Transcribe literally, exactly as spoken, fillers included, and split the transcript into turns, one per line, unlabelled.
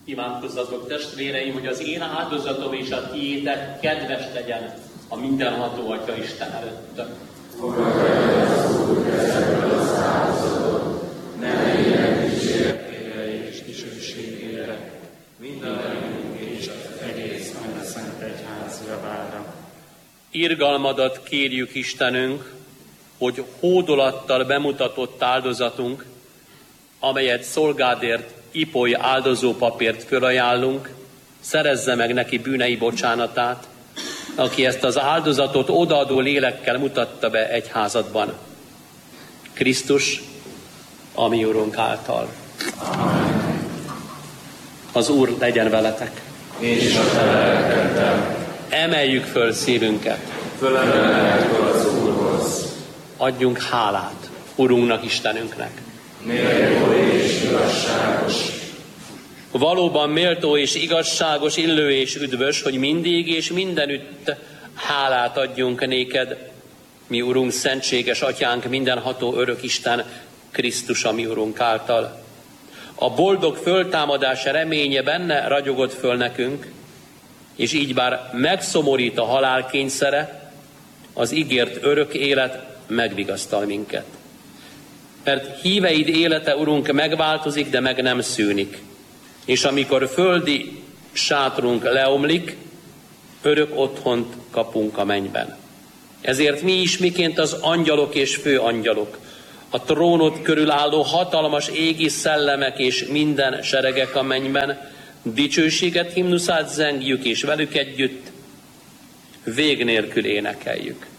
Imádkozzatok, testvéreim, hogy az én áldozatom és a tiétek kedves legyen a mindenható Atya Isten előtt.
Fogadja az Úr kezekből az áldozatot, ne legyenek dicsértére és dicsőségére, mindenünk és az egész Anya Szent Egyház javára.
Irgalmadat kérjük, Istenünk, hogy hódolattal bemutatott áldozatunk, amelyet szolgádért, Ipoly áldozópapért fölajánlunk, szerezze meg neki bűnei bocsánatát, aki ezt az áldozatot odaadó lélekkel mutatta be egyházadban. Krisztus, a mi Urunk által.
Amen.
Az Úr legyen veletek.
És a te lelkeddel.
Emeljük föl szívünket.
Fölemelhető az Úrhoz.
Adjunk hálát Urunknak, Istenünknek.
Méltó és igazságos.
Valóban méltó és igazságos, illő és üdvös, hogy mindig és mindenütt hálát adjunk néked, mi Urunk, szentséges Atyánk, mindenható örök Isten, Krisztus, a mi Urunk által. A boldog föltámadás reménye benne ragyogott föl nekünk, és így bár megszomorít a halál kényszere, az ígért örök élet megvigasztal minket. Mert híveid élete, Urunk, megváltozik, de meg nem szűnik. És amikor földi sátrunk leomlik, örök otthont kapunk a mennyben. Ezért mi is, miként az angyalok és főangyalok, a trónod körül álló hatalmas égi szellemek és minden seregek a mennyben, dicsőséget, himnuszát zengjük, és velük együtt vég nélkül énekeljük.